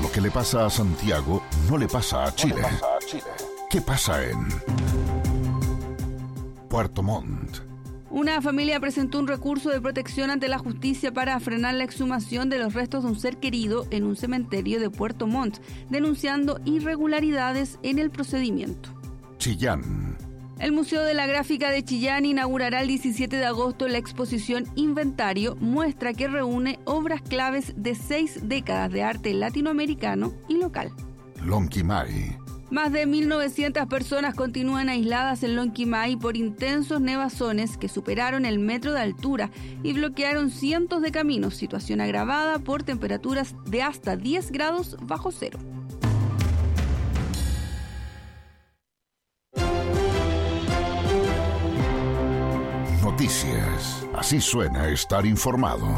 Lo que le pasa a Santiago no le pasa a Chile. ¿Qué pasa en Puerto Montt? Una familia presentó un recurso de protección ante la justicia para frenar la exhumación de los restos de un ser querido en un cementerio de Puerto Montt, denunciando irregularidades en el procedimiento. Chillán. El Museo de la Gráfica de Chillán inaugurará el 17 de agosto la exposición Inventario, muestra que reúne obras claves de 6 décadas de arte latinoamericano y local. Lonquimay. Más de 1.900 personas continúan aisladas en Lonquimay por intensos nevazones que superaron el metro de altura y bloquearon cientos de caminos, situación agravada por temperaturas de hasta 10 grados bajo cero. Noticias. Así suena estar informado.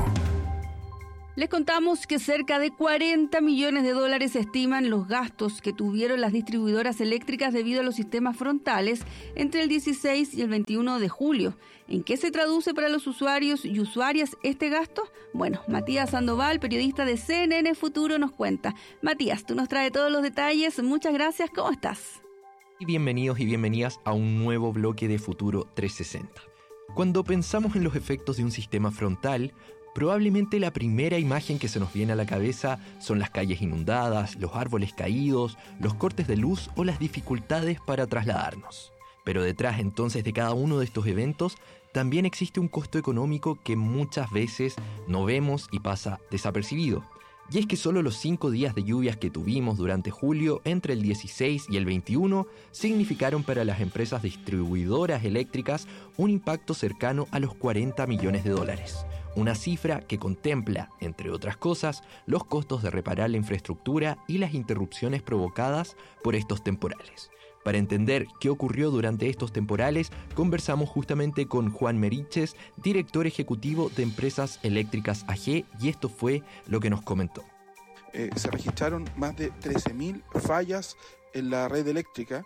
Les contamos que cerca de 40 millones de dólares se estiman los gastos que tuvieron las distribuidoras eléctricas debido a los sistemas frontales entre el 16 y el 21 de julio. ¿En qué se traduce para los usuarios y usuarias este gasto? Bueno, Matías Sandoval, periodista de CNN Futuro, nos cuenta. Matías, tú nos traes todos los detalles. Muchas gracias. ¿Cómo estás? Bienvenidos y bienvenidas a un nuevo bloque de Futuro 360. Cuando pensamos en los efectos de un sistema frontal, probablemente la primera imagen que se nos viene a la cabeza son las calles inundadas, los árboles caídos, los cortes de luz o las dificultades para trasladarnos. Pero detrás entonces de cada uno de estos eventos también existe un costo económico que muchas veces no vemos y pasa desapercibido. Y es que solo los 5 días de lluvias que tuvimos durante julio, entre el 16 y el 21, significaron para las empresas distribuidoras eléctricas un impacto cercano a los 40 millones de dólares. Una cifra que contempla, entre otras cosas, los costos de reparar la infraestructura y las interrupciones provocadas por estos temporales. Para entender qué ocurrió durante estos temporales, conversamos justamente con Juan Meriches, director ejecutivo de Empresas Eléctricas AG, y esto fue lo que nos comentó. Se registraron más de 13.000 fallas en la red eléctrica,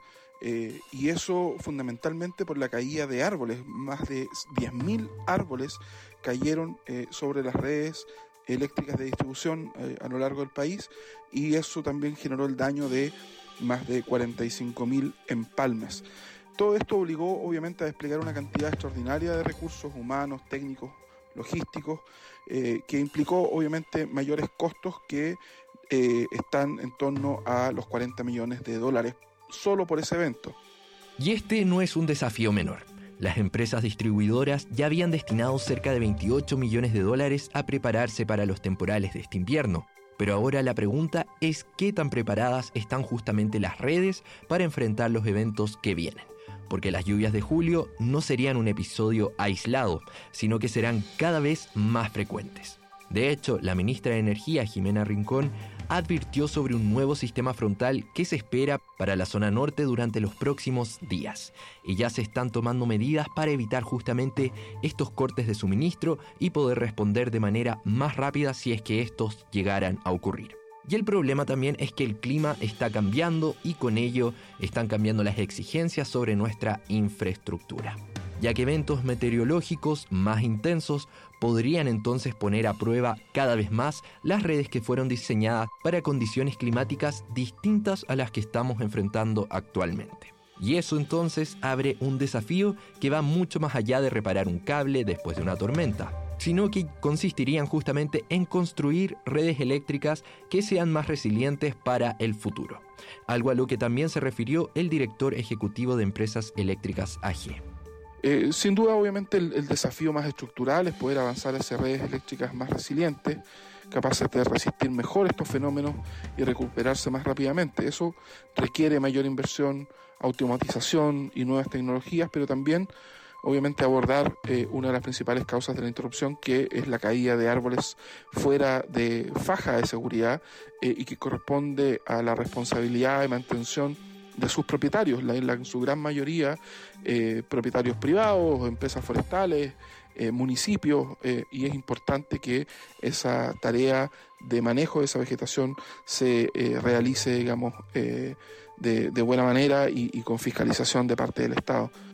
y eso fundamentalmente por la caída de árboles. Más de 10.000 árboles cayeron sobre las redes eléctricas de distribución a lo largo del país, y eso también generó el daño de más de 45.000 empalmes. Todo esto obligó obviamente a desplegar una cantidad extraordinaria de recursos humanos, técnicos, logísticos, que implicó obviamente mayores costos que están en torno a los 40 millones de dólares solo por ese evento. Y este no es un desafío menor. Las empresas distribuidoras ya habían destinado cerca de 28 millones de dólares a prepararse para los temporales de este invierno. Pero ahora la pregunta es qué tan preparadas están justamente las redes para enfrentar los eventos que vienen. Porque las lluvias de julio no serían un episodio aislado, sino que serán cada vez más frecuentes. De hecho, la ministra de Energía, Jimena Rincón, advirtió sobre un nuevo sistema frontal que se espera para la zona norte durante los próximos días. Y ya se están tomando medidas para evitar justamente estos cortes de suministro y poder responder de manera más rápida si es que estos llegaran a ocurrir. Y el problema también es que el clima está cambiando y con ello están cambiando las exigencias sobre nuestra infraestructura, ya que eventos meteorológicos más intensos podrían entonces poner a prueba cada vez más las redes que fueron diseñadas para condiciones climáticas distintas a las que estamos enfrentando actualmente. Y eso entonces abre un desafío que va mucho más allá de reparar un cable después de una tormenta, sino que consistirían justamente en construir redes eléctricas que sean más resilientes para el futuro. Algo a lo que también se refirió el director ejecutivo de Empresas Eléctricas AG. Sin duda, obviamente, el desafío más estructural es poder avanzar hacia redes eléctricas más resilientes, capaces de resistir mejor estos fenómenos y recuperarse más rápidamente. Eso requiere mayor inversión, automatización y nuevas tecnologías, pero también, obviamente, abordar una de las principales causas de la interrupción, que es la caída de árboles fuera de faja de seguridad y que corresponde a la responsabilidad de mantención de sus propietarios, en su gran mayoría propietarios privados, empresas forestales, municipios, y es importante que esa tarea de manejo de esa vegetación se realice, digamos, de buena manera y con fiscalización de parte del Estado.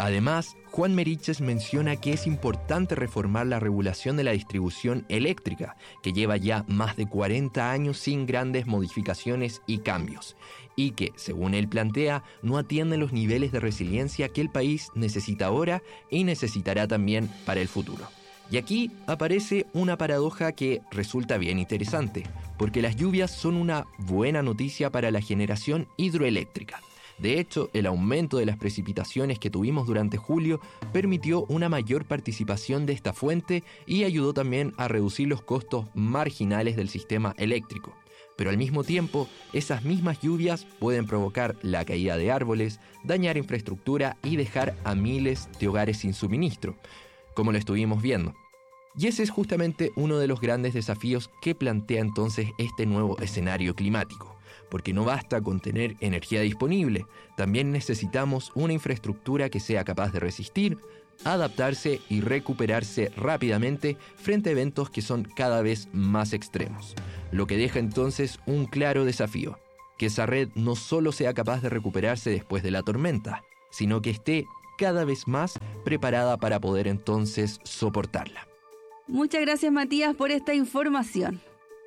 Además, Juan Meriches menciona que es importante reformar la regulación de la distribución eléctrica, que lleva ya más de 40 años sin grandes modificaciones y cambios, y que, según él plantea, no atiende los niveles de resiliencia que el país necesita ahora y necesitará también para el futuro. Y aquí aparece una paradoja que resulta bien interesante, porque las lluvias son una buena noticia para la generación hidroeléctrica. De hecho, el aumento de las precipitaciones que tuvimos durante julio permitió una mayor participación de esta fuente y ayudó también a reducir los costos marginales del sistema eléctrico. Pero al mismo tiempo, esas mismas lluvias pueden provocar la caída de árboles, dañar infraestructura y dejar a miles de hogares sin suministro, como lo estuvimos viendo. Y ese es justamente uno de los grandes desafíos que plantea entonces este nuevo escenario climático. Porque no basta con tener energía disponible, también necesitamos una infraestructura que sea capaz de resistir, adaptarse y recuperarse rápidamente frente a eventos que son cada vez más extremos. Lo que deja entonces un claro desafío, que esa red no solo sea capaz de recuperarse después de la tormenta, sino que esté cada vez más preparada para poder entonces soportarla. Muchas gracias, Matías, por esta información.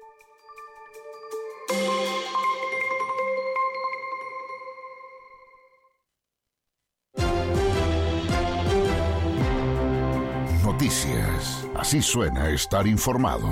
Noticias. Así suena estar informado.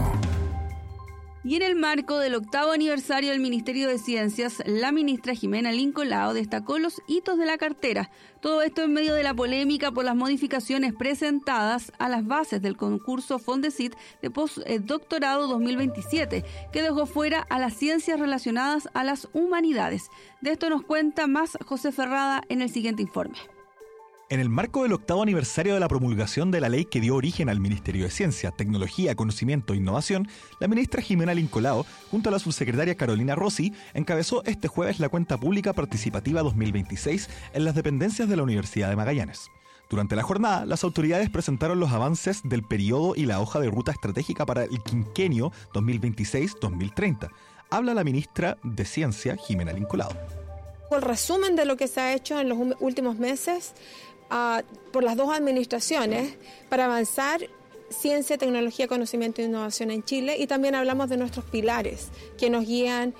Y en el marco del 8º aniversario del Ministerio de Ciencias, la ministra Jimena Lincolao destacó los hitos de la cartera. Todo esto en medio de la polémica por las modificaciones presentadas a las bases del concurso Fondesit de postdoctorado 2027, que dejó fuera a las ciencias relacionadas a las humanidades. De esto nos cuenta más José Ferrada en el siguiente informe. En el marco del 8º aniversario de la promulgación de la ley que dio origen al Ministerio de Ciencia, Tecnología, Conocimiento e Innovación, la ministra Jimena Lincolao, junto a la subsecretaria Carolina Rossi, encabezó este jueves la cuenta pública participativa 2026 en las dependencias de la Universidad de Magallanes. Durante la jornada, las autoridades presentaron los avances del periodo y la hoja de ruta estratégica para el quinquenio 2026-2030. Habla la ministra de Ciencia, Jimena Lincolao. El resumen de lo que se ha hecho en los últimos meses por las dos administraciones para avanzar ciencia, tecnología, conocimiento e innovación en Chile, y también hablamos de nuestros pilares que nos guían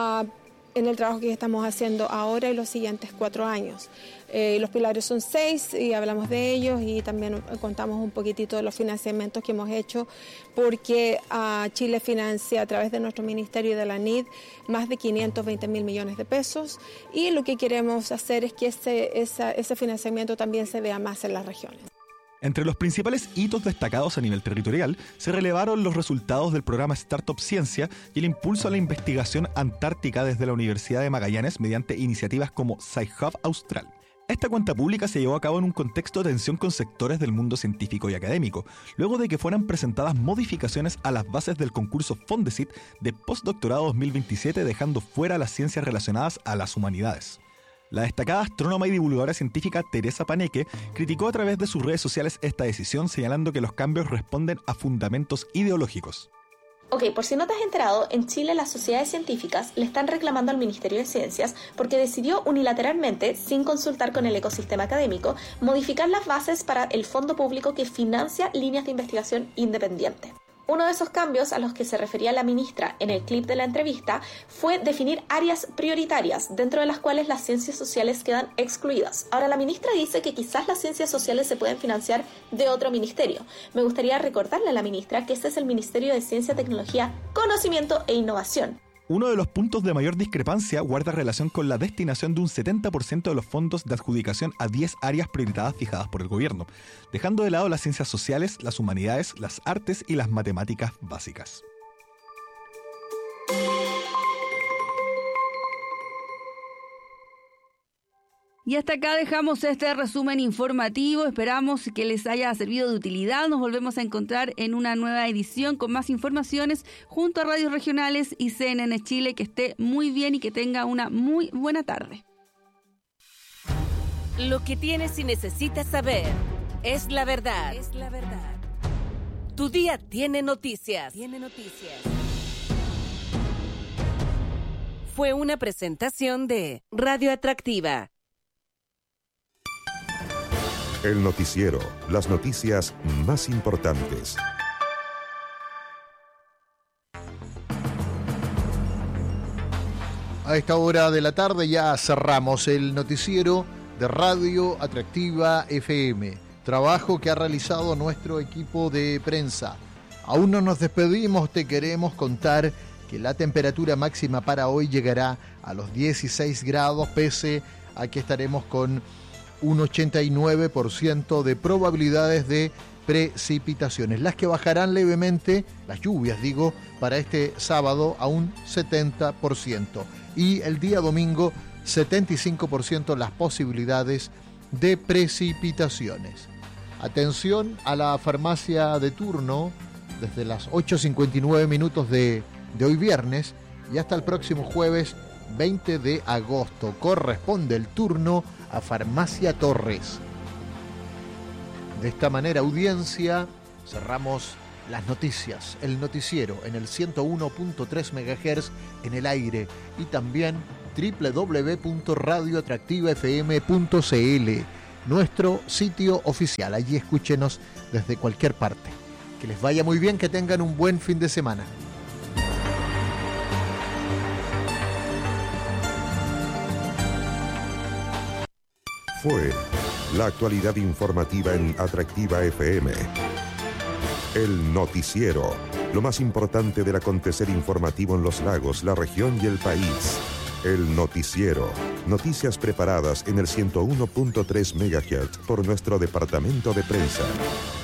en el trabajo que estamos haciendo ahora y los siguientes 4 años. Los pilares son 6 y hablamos de ellos, y también contamos un poquitito de los financiamientos que hemos hecho, porque Chile financia a través de nuestro ministerio y de la NID más de 520.000 millones de pesos, y lo que queremos hacer es que ese financiamiento también se vea más en las regiones. Entre los principales hitos destacados a nivel territorial, se relevaron los resultados del programa Startup Ciencia y el impulso a la investigación antártica desde la Universidad de Magallanes mediante iniciativas como SciHub Austral. Esta cuenta pública se llevó a cabo en un contexto de tensión con sectores del mundo científico y académico, luego de que fueran presentadas modificaciones a las bases del concurso Fondesit de postdoctorado 2027, dejando fuera las ciencias relacionadas a las humanidades. La destacada astrónoma y divulgadora científica Teresa Paneque criticó a través de sus redes sociales esta decisión, señalando que los cambios responden a fundamentos ideológicos. Ok, por si no te has enterado, en Chile las sociedades científicas le están reclamando al Ministerio de Ciencias porque decidió unilateralmente, sin consultar con el ecosistema académico, modificar las bases para el fondo público que financia líneas de investigación independiente. Uno de esos cambios a los que se refería la ministra en el clip de la entrevista fue definir áreas prioritarias, dentro de las cuales las ciencias sociales quedan excluidas. Ahora, la ministra dice que quizás las ciencias sociales se pueden financiar de otro ministerio. Me gustaría recordarle a la ministra que este es el Ministerio de Ciencia, Tecnología, Conocimiento e Innovación. Uno de los puntos de mayor discrepancia guarda relación con la destinación de un 70% de los fondos de adjudicación a 10 áreas priorizadas fijadas por el gobierno, dejando de lado las ciencias sociales, las humanidades, las artes y las matemáticas básicas. Y hasta acá dejamos este resumen informativo. Esperamos que les haya servido de utilidad. Nos volvemos a encontrar en una nueva edición con más informaciones junto a Radios Regionales y CNN Chile. Que esté muy bien y que tenga una muy buena tarde. Lo que tienes y necesitas saber es la verdad. Tu día tiene noticias. Fue una presentación de Radio Atractiva. El noticiero, las noticias más importantes. A esta hora de la tarde ya cerramos el noticiero de Radio Atractiva FM, trabajo que ha realizado nuestro equipo de prensa. Aún no nos despedimos, te queremos contar que la temperatura máxima para hoy llegará a los 16 grados, pese a que estaremos con un 89% de probabilidades de precipitaciones, las que bajarán levemente, las lluvias digo, para este sábado a un 70%. Y el día domingo, 75% las posibilidades de precipitaciones. Atención a la farmacia de turno, desde las 8:59 minutos de hoy viernes y hasta el próximo jueves 20 de agosto. Corresponde el turno a Farmacia Torres. De esta manera, audiencia, cerramos las noticias, el noticiero en el 101.3 MHz en el aire y también www.radioatractivafm.cl, nuestro sitio oficial. Allí escúchenos desde cualquier parte. Que les vaya muy bien, que tengan un buen fin de semana. Fue la actualidad informativa en Atractiva FM. El noticiero, lo más importante del acontecer informativo en los lagos, la región y el país. El noticiero, noticias preparadas en el 101.3 MHz por nuestro departamento de prensa.